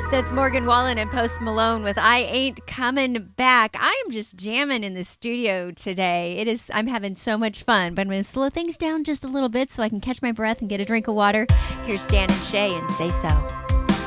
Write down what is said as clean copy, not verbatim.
That's Morgan Wallen and Post Malone with I Ain't Coming Back. I am just jamming in the studio today. I'm having so much fun, but I'm going to slow things down just a little bit so I can catch my breath and get a drink of water. Here's Stan and Shay and Say So.